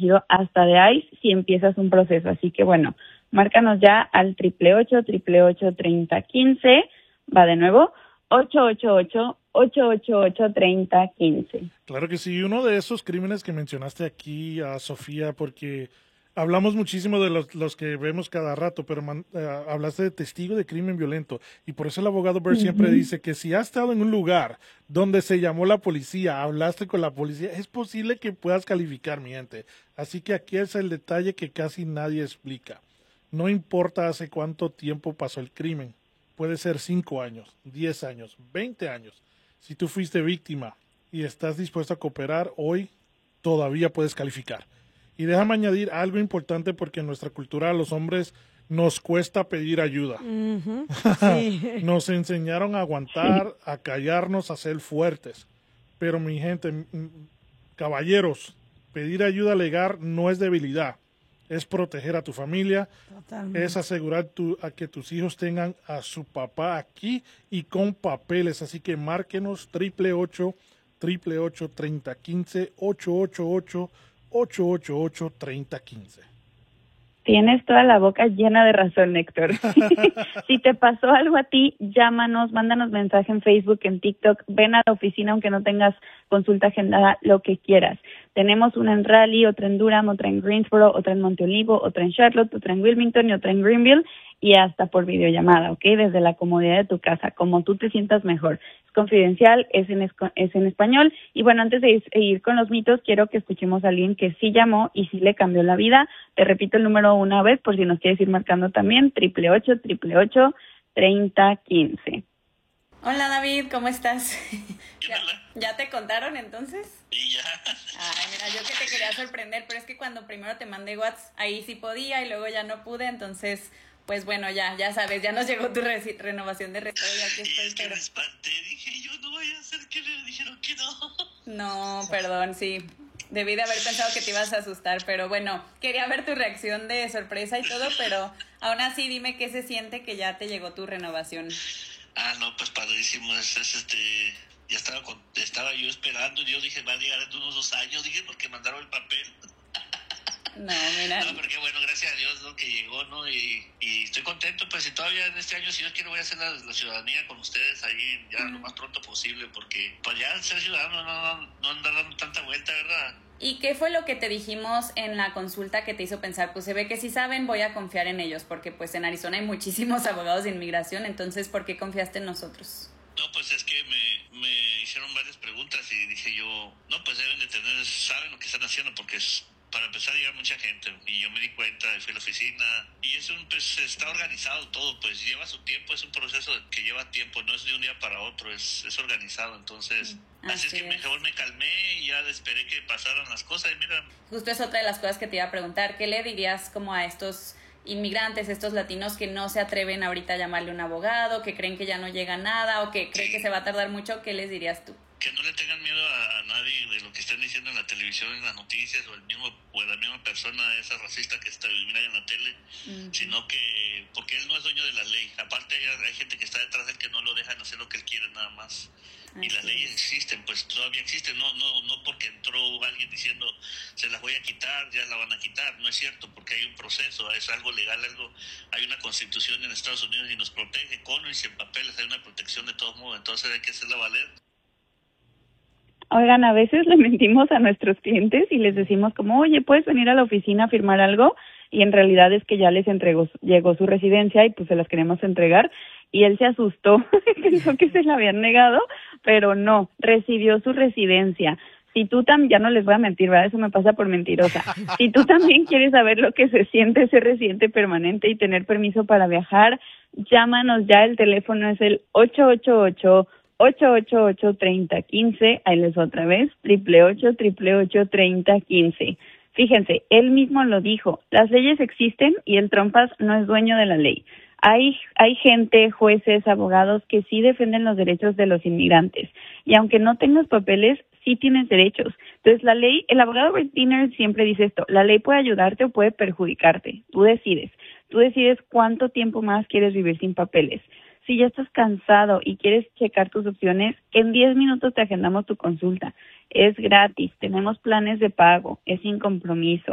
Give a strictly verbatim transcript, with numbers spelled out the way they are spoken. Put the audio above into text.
protegido hasta de I C E si empiezas un proceso. Así que bueno, márcanos ya al triple ocho, triple ocho, treinta quince. Va de nuevo, ocho ocho ocho, ocho ocho ocho, treinta quince. Claro que sí, uno de esos crímenes que mencionaste aquí, a Sofía, porque hablamos muchísimo de los, los que vemos cada rato, pero man, uh, hablaste de testigo de crimen violento, y por eso el abogado Bird uh-huh. siempre dice que si has estado en un lugar donde se llamó la policía, hablaste con la policía, es posible que puedas calificar, mi gente. Así que aquí es el detalle que casi nadie explica. No importa hace cuánto tiempo pasó el crimen. Puede ser cinco años, diez años, veinte años. Si tú fuiste víctima y estás dispuesto a cooperar, hoy todavía puedes calificar. Y déjame añadir algo importante porque en nuestra cultura a los hombres nos cuesta pedir ayuda. Uh-huh. Sí. Nos enseñaron a aguantar, a callarnos, a ser fuertes. Pero mi gente, caballeros, pedir ayuda legal no es debilidad. Es proteger a tu familia, Totalmente. Es asegurar tu, a que tus hijos tengan a su papá aquí y con papeles. Así que márquenos triple ocho, triple ocho, treinta quince, ocho ocho ocho, ocho ocho ocho, treinta quince. Tienes toda la boca llena de razón, Héctor. Si te pasó algo a ti, llámanos, mándanos mensaje en Facebook, en TikTok, ven a la oficina aunque no tengas consulta agendada, lo que quieras. Tenemos una en Raleigh, otra en Durham, otra en Greensboro, otra en Monteolivo, otra en Charlotte, otra en Wilmington y otra en Greenville, y hasta por videollamada, ¿ok? Desde la comodidad de tu casa, como tú te sientas mejor. Es confidencial, es en, es en español. Y bueno, antes de ir con los mitos, quiero que escuchemos a alguien que sí llamó y sí le cambió la vida. Te repito el número una vez, por si nos quieres ir marcando también, triple ocho, triple ocho, treinta quince. Hola David, ¿cómo estás? ¿Ya, ¿Ya te contaron entonces? Sí, ya. Ay, mira, yo que te quería sorprender, pero es que cuando primero te mandé WhatsApp, ahí sí podía y luego ya no pude, entonces, pues bueno, ya, ya sabes, ya nos llegó tu re renovación de recibo y aquí estoy. Y es que me espanté, dije, yo no voy a hacer que le dijeron que no. No, perdón, sí. Debí de haber pensado que te ibas a asustar, pero bueno, quería ver tu reacción de sorpresa y todo, pero aún así dime qué se siente que ya te llegó tu renovación. Ah, no, pues padrísimo, es, es este, ya estaba con, estaba yo esperando y yo dije, va a llegar en unos dos años, dije, porque mandaron el papel. No, mira. No, porque bueno, gracias a Dios, ¿no? Que llegó, ¿no? Y, y estoy contento, pues, y todavía en este año, si Dios quiere, voy a hacer la, la ciudadanía con ustedes ahí ya mm. lo más pronto posible, porque pues ya ser ciudadano no, no, no andar dando tanta vuelta, ¿verdad? ¿Y qué fue lo que te dijimos en la consulta que te hizo pensar? Pues se ve que si saben, voy a confiar en ellos, porque pues en Arizona hay muchísimos abogados de inmigración, entonces, ¿por qué confiaste en nosotros? No, pues es que me, me hicieron varias preguntas y dije yo, no, pues deben de tener, saben lo que están haciendo, porque es, para empezar a llegar mucha gente, y yo me di cuenta, fui a la oficina, y es un, pues está organizado todo, pues lleva su tiempo, es un proceso que lleva tiempo, no es de un día para otro, es, es organizado, entonces... Así, Así es que es. mejor me calmé y ya esperé que pasaran las cosas y mira... Justo es otra de las cosas que te iba a preguntar. ¿Qué le dirías como a estos inmigrantes, estos latinos que no se atreven ahorita a llamarle a un abogado, que creen que ya no llega nada o que creen sí. que se va a tardar mucho? ¿Qué les dirías tú? Que no le tengan miedo a, a nadie de lo que estén diciendo en la televisión, en las noticias, o el mismo o la misma persona, esa racista que está mira en la tele, uh-huh. sino que, porque él no es dueño de la ley. Aparte hay, hay gente que está detrás de él que no lo dejan hacer lo que él quiere nada más. Y las leyes existen, pues todavía existen, no no no porque entró alguien diciendo se las voy a quitar, ya la van a quitar, no es cierto, porque hay un proceso, es algo legal, algo hay una constitución en Estados Unidos y nos protege, con y sin papeles, hay una protección de todos modos, entonces hay que hacerla valer. Oigan, a veces le mentimos a nuestros clientes y les decimos como, oye, ¿puedes venir a la oficina a firmar algo? Y en realidad es que ya les entregó, llegó su residencia y pues se las queremos entregar. Y él se asustó, pensó que se la habían negado, pero no, recibió su residencia. Si tú también, ya no les voy a mentir, ¿verdad? Eso me pasa por mentirosa. Si tú también quieres saber lo que se siente ser residente permanente y tener permiso para viajar, llámanos ya, el teléfono es el ocho ocho ocho, ocho ocho ocho, treinta quince, ahí les otra vez, triple ocho, triple ocho, treinta quince. Fíjense, él mismo lo dijo, las leyes existen y el trompas no es dueño de la ley. Hay, hay gente, jueces, abogados que sí defienden los derechos de los inmigrantes y aunque no tengas papeles, sí tienes derechos. Entonces la ley, el abogado Rick Diener siempre dice esto, la ley puede ayudarte o puede perjudicarte, tú decides. Tú decides cuánto tiempo más quieres vivir sin papeles. Si ya estás cansado y quieres checar tus opciones, en diez minutos te agendamos tu consulta. Es gratis, tenemos planes de pago, es sin compromiso.